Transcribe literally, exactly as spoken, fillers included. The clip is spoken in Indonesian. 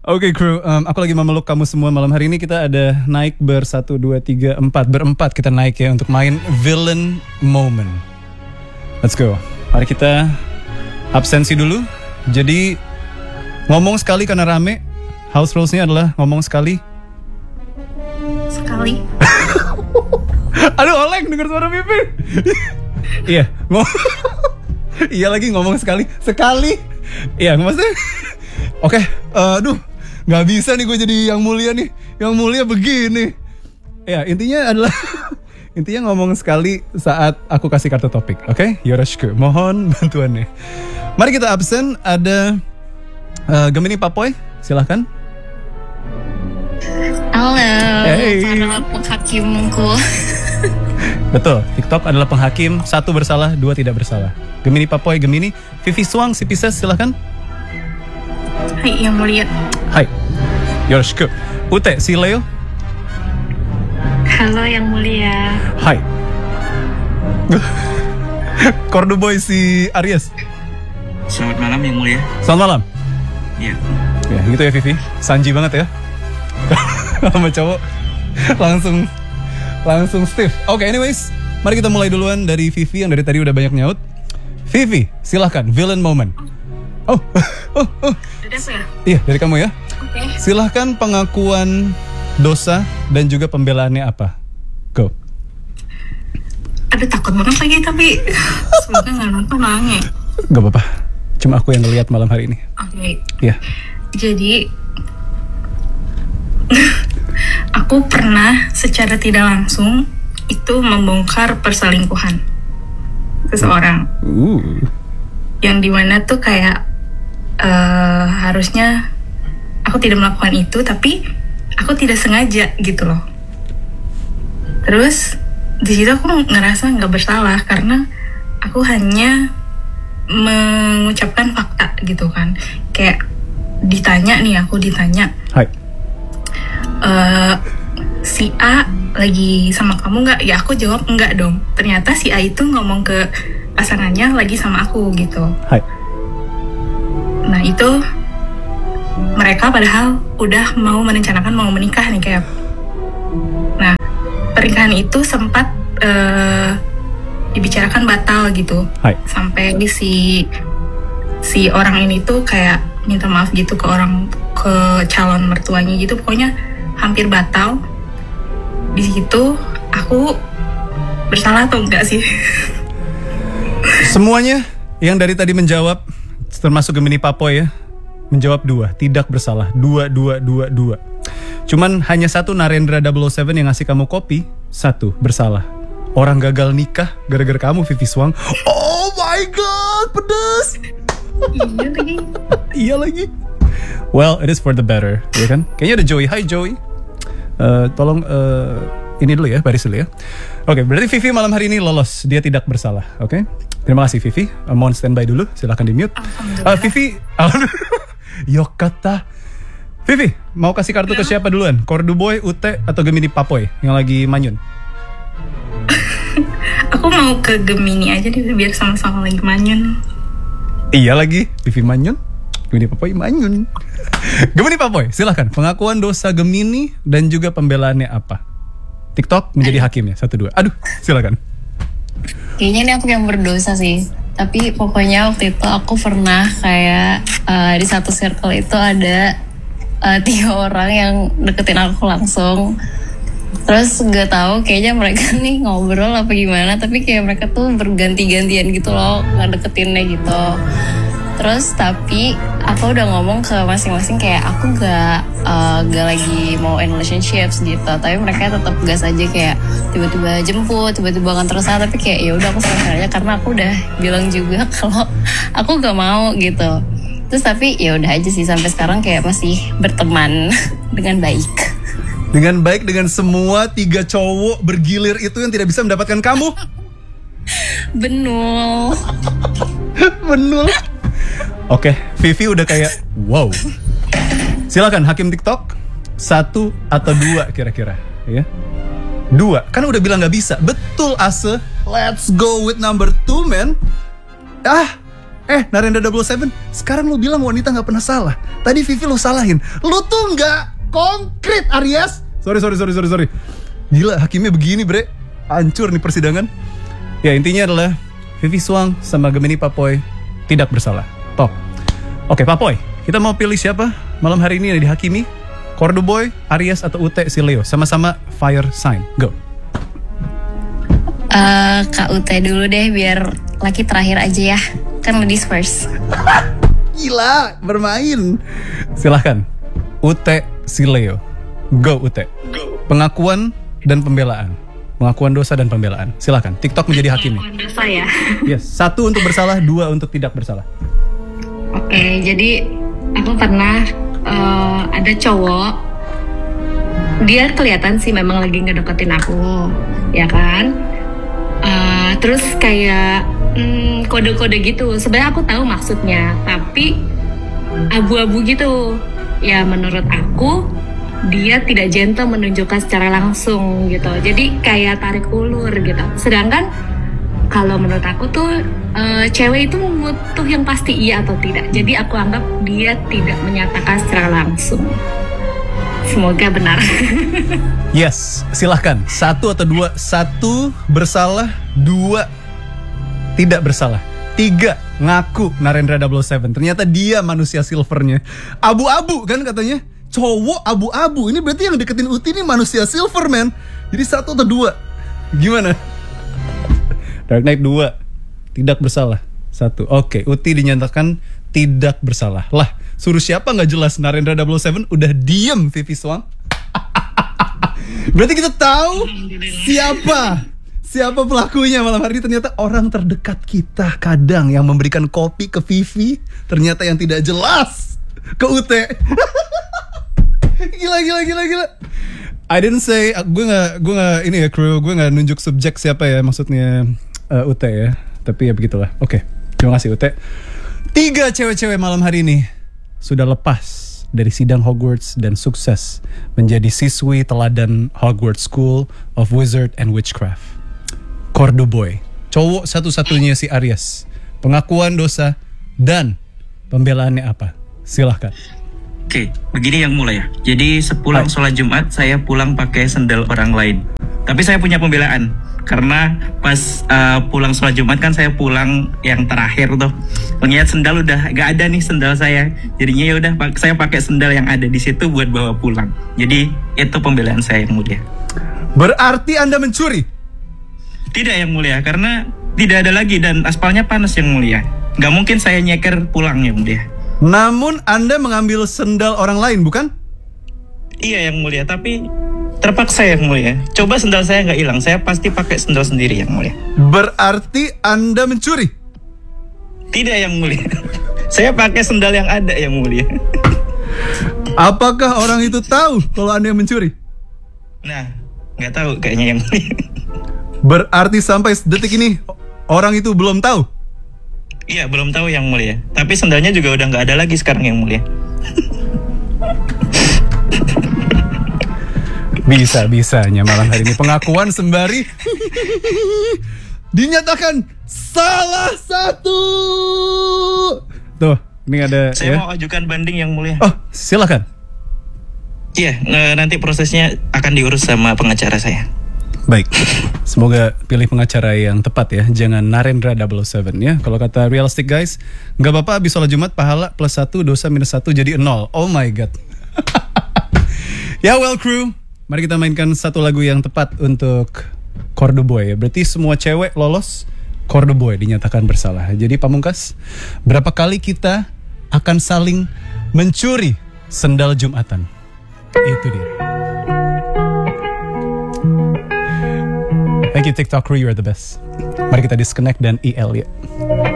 Oke kru, um, aku lagi memeluk kamu semua malam hari ini. Kita ada naik bersatu, dua, tiga, empat. Berempat kita naik ya untuk main Villain Moment. Let's go. Mari kita absensi dulu. Jadi ngomong sekali karena rame. House rules-nya adalah ngomong sekali. Sekali. Aduh, Oleng denger suara Pipi. Iya, ngomong. Iya lagi ngomong sekali. Sekali. Iya, maksudnya. Oke, okay, uh, aduh. Gak bisa nih gue jadi yang mulia nih. Yang mulia begini. Ya intinya adalah intinya ngomong sekali saat aku kasih kartu topik. Oke, okay? Yoroshiku. Mohon bantuannya. Mari kita absen. Ada uh, Gemini Papoy. Silahkan. Halo, hey. Para penghakimku. Betul, TikTok adalah penghakim. Satu bersalah, dua tidak bersalah. Gemini Papoy, Gemini. Vivi Swang, si Pisces, silahkan. Hai, yang mulia. Hai, Yoroshiku. Ute, si Leo. Halo, yang mulia. Hai. Kordu Boy, si Aries. Selamat malam, yang mulia. Selamat malam. Iya. Ya, gitu ya Vivi. Sanji banget ya. Sama cowok langsung langsung stiff. Oke, okay, anyways, mari kita mulai duluan dari Vivi yang dari tadi udah banyak nyaut. Vivi, silahkan. Villain moment. Oh, oh, oh. Ya? Iya, dari kamu ya. Oke. Okay. Silahkan pengakuan dosa dan juga pembelaannya apa. Go. Aduh, takut banget lagi tapi semoga nggak nonton nangis. Gak apa-apa. Cuma aku yang ngeliat malam hari ini. Oke. Okay. Iya. Jadi aku pernah secara tidak langsung itu membongkar perselingkuhan seseorang. Uh. Yang dimana tuh kayak uh, harusnya aku tidak melakukan itu, tapi aku tidak sengaja gitu loh. Terus di situ aku ngerasa nggak bersalah karena aku hanya mengucapkan fakta gitu kan. Kayak ditanya nih, aku ditanya. Hai. Uh, si A lagi sama kamu nggak? Ya aku jawab enggak dong. Ternyata si A itu ngomong ke pasangannya lagi sama aku gitu. Hai. Nah itu mereka padahal udah mau merencanakan mau menikah nih kayak. Nah pernikahan itu sempat uh, dibicarakan batal gitu. Hai. Sampai si si orang ini tuh kayak minta maaf gitu ke orang ke calon mertuanya gitu. Pokoknya hampir batal. Di situ aku bersalah atau enggak sih? Semuanya yang dari tadi menjawab, termasuk Gemini Papoy ya, menjawab dua, tidak bersalah. Dua, dua, dua, dua. Cuman hanya satu Narendra double oh seven yang ngasih kamu kopi, satu bersalah. Orang gagal nikah gara-gara kamu, Vivi Swang. Oh my god, pedes. Iya lagi. Iya lagi. Well, it is for the better, ya kan? Kayaknya ada Joey. Hai Joey. Uh, tolong uh, ini dulu ya, baris dulu ya. Oke, okay, berarti Vivi malam hari ini lolos. Dia tidak bersalah, oke? Okay? Terima kasih Vivi. Uh, mohon standby dulu, silakan di mute. Uh, Vivi, Yokata. Vivi, mau kasih kartu ya. Ke siapa duluan? Kordu Boy, Ute, atau Gemini Papoy yang lagi manyun? Aku mau ke Gemini aja deh, biar sama-sama lagi manyun. Iya lagi, Vivi manyun, Gemini Papoy manyun. Gemini Papoy, silahkan. Pengakuan dosa Gemini dan juga pembelaannya apa? TikTok menjadi hakimnya, satu dua. Aduh, silakan. Kayaknya ini aku yang berdosa sih. Tapi pokoknya waktu itu aku pernah kayak uh, di satu circle itu ada uh, tiga orang yang deketin aku langsung. Terus gak tahu kayaknya mereka nih ngobrol apa gimana, tapi kayak mereka tuh berganti-gantian gitu loh ngedeketinnya gitu. Terus tapi aku udah ngomong ke masing-masing kayak aku gak uh, gak lagi mau in relationships gitu. Tapi mereka tetap gas aja kayak tiba-tiba jemput, tiba-tiba nganter sana. Tapi kayak ya udah aku serahkan aja karena aku udah bilang juga kalau aku gak mau gitu. Terus tapi ya udah aja sih sampai sekarang kayak masih berteman dengan baik. Dengan baik dengan semua tiga cowok bergilir itu yang tidak bisa mendapatkan kamu. Benul. Benul. Oke, Vivi udah kayak wow. Silakan hakim TikTok satu atau dua kira-kira, ya? Dua, kan udah bilang nggak bisa. Betul Ase. Let's go with number two, man. Ah, Eh, Narendra double oh tujuh, sekarang lu bilang wanita gak pernah salah. Tadi Vivi lu salahin. Lu tuh gak konkret, Aries. Sorry, sorry, sorry, sorry, sorry. Gila, hakimnya begini, bre. Hancur nih persidangan. Ya, intinya adalah Vivi Shuang sama Gemini Papoy tidak bersalah. Top. Oke, Papoy, kita mau pilih siapa malam hari ini yang dihakimi? Cordoboy, Aries, atau U T si Leo? Sama-sama fire sign. Go. Eh, Kak U T dulu deh, biar laki terakhir aja ya. Kan ladies first. Gila, bermain. Silahkan, U T si Leo. Go U T. Go. Pengakuan dan pembelaan. Pengakuan dosa dan pembelaan. Silahkan, TikTok menjadi hakimnya. Pengakuan dosa ya. Yes, satu untuk bersalah, dua untuk tidak bersalah. Oke, jadi aku pernah uh, ada cowok, dia kelihatan sih memang lagi ngedeketin aku, ya kan? Uh, terus kayak hmm, kode-kode gitu. Sebenarnya aku tahu maksudnya, tapi abu-abu gitu. Ya menurut aku dia tidak gentle menunjukkan secara langsung gitu. Jadi kayak tarik ulur gitu. Sedangkan kalau menurut aku tuh uh, cewek itu butuh yang pasti iya atau tidak. Jadi aku anggap dia tidak menyatakan secara langsung. Semoga benar. Yes, silahkan. Satu atau dua. Satu bersalah, dua tidak bersalah. Tiga ngaku Narendra double oh tujuh. Ternyata dia manusia silvernya. Abu-abu kan katanya. Cowok abu-abu. Ini berarti yang deketin Uti ini manusia silver, man. Jadi satu atau dua. Gimana? Dark Knight dua. Tidak bersalah. Satu. Oke, Uti dinyatakan tidak bersalah. Lah, suruh siapa gak jelas. Narendra double oh tujuh udah diem Vivi Shuang. Berarti kita tahu siapa Siapa pelakunya malam hari ini. Ternyata orang terdekat kita kadang yang memberikan kopi ke Vivi. Ternyata yang tidak jelas ke U T. Gila, gila, gila, gila. I didn't say, gue gak, gue gak, ini ya kru, gue gak nunjuk subjek siapa ya maksudnya uh, U T ya. Tapi ya begitulah. Oke, terima kasih U T. Tiga cewek-cewek malam hari ini sudah lepas dari sidang Hogwarts dan sukses menjadi siswi teladan Hogwarts School of Wizard and Witchcraft. Cordoboy, cowok satu-satunya si Aries. Pengakuan dosa dan pembelaannya apa? Silahkan. Oke, begini yang mulai ya. Jadi sepulang Hai. sholat Jumat saya pulang pakai sendal orang lain. Tapi saya punya pembelaan karena pas uh, pulang sholat Jumat kan saya pulang yang terakhir tuh. Mengingat sendal udah gak ada nih sendal saya. Jadinya ya udah saya pakai sendal yang ada di situ buat bawa pulang. Jadi itu pembelaan saya yang mulia. Berarti Anda mencuri? Tidak yang mulia, karena tidak ada lagi dan aspalnya panas yang mulia. Gak mungkin saya nyeker pulang yang mulia. Namun Anda mengambil sendal orang lain, bukan? Iya yang mulia, tapi terpaksa yang mulia. Coba sendal saya nggak hilang, saya pasti pakai sendal sendiri yang mulia. Berarti Anda mencuri? Tidak yang mulia. Saya pakai sendal yang ada yang mulia. Apakah orang itu tahu kalau Anda yang mencuri? Nah, nggak tahu kayaknya yang mulia. Berarti sampai detik ini orang itu belum tahu? Iya, belum tahu yang mulia. Tapi sendalnya juga udah nggak ada lagi sekarang yang mulia. Bisa-bisanya malam hari ini pengakuan sembari dinyatakan salah satu. Tuh, ini ada. Saya ya. mau ajukan banding yang mulia. Oh, silakan. Iya, nanti prosesnya akan diurus sama pengacara saya. Baik, semoga pilih pengacara yang tepat ya. Jangan Narendra double oh tujuh ya. Kalau kata realistic guys, nggak apa-apa abis sholat Jumat pahala plus satu, dosa minus satu jadi nol. Oh my god. Ya well crew, mari kita mainkan satu lagu yang tepat untuk Cordoboy ya. Berarti semua cewek lolos, Cordoboy dinyatakan bersalah. Jadi Pamungkas, berapa kali kita akan saling mencuri sendal Jumatan? Itu dia. Thank you TikTok crew, you are the best. Mari kita disconnect dan I L ya.